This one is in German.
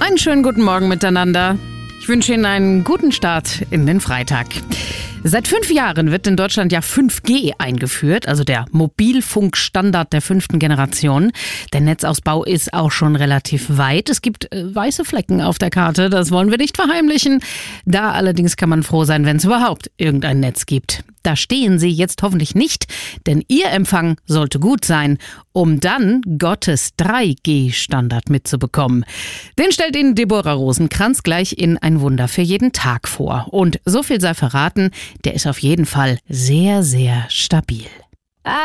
Einen schönen guten Morgen miteinander. Ich wünsche Ihnen einen guten Start in den Freitag. Seit 5 Jahren wird in Deutschland ja 5G eingeführt, also der Mobilfunkstandard der 5. Generation. Der Netzausbau ist auch schon relativ weit. Es gibt weiße Flecken auf der Karte, das wollen wir nicht verheimlichen. Da allerdings kann man froh sein, wenn es überhaupt irgendein Netz gibt. Da stehen Sie jetzt hoffentlich nicht, denn Ihr Empfang sollte gut sein, um dann Gottes 3G-Standard mitzubekommen. Den stellt Ihnen Deborah Rosenkranz gleich in Ein Wunder für jeden Tag vor. Und so viel sei verraten, der ist auf jeden Fall sehr, sehr stabil.